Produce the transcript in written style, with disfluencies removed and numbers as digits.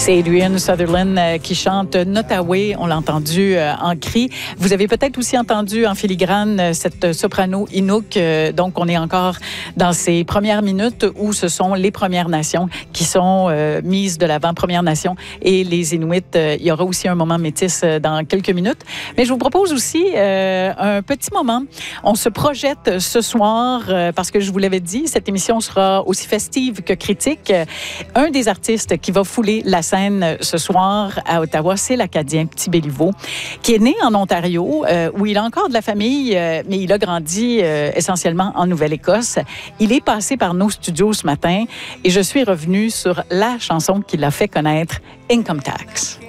C'est Adrian Sutherland qui chante Nottaway. On l'a entendu en cri. Vous avez peut-être aussi entendu en filigrane cette soprano Inuk. Donc, on est encore dans ces premières minutes où ce sont les Premières Nations qui sont mises de l'avant. Premières Nations et les Inuits. Il y aura aussi un moment métis dans quelques minutes. Mais je vous propose aussi un petit moment. On se projette ce soir parce que je vous l'avais dit, cette émission sera aussi festive que critique. Un des artistes qui va fouler la scène ce soir à Ottawa, c'est l'Acadien Petit Béliveau, qui est né en Ontario, où il a encore de la famille, mais il a grandi essentiellement en Nouvelle-Écosse. Il est passé par nos studios ce matin et je suis revenue sur la chanson qui l'a fait connaître, Income Tax.